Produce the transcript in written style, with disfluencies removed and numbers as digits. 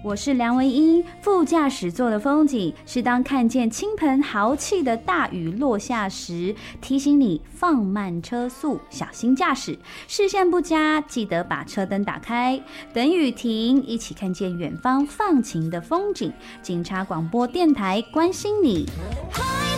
我是梁文音。副驾驶座的风景是当看见倾盆豪气的大雨落下时，提醒你放慢车速，小心驾驶。视线不佳，记得把车灯打开，等雨停，一起看见远方放晴的风景。警察广播电台关心你。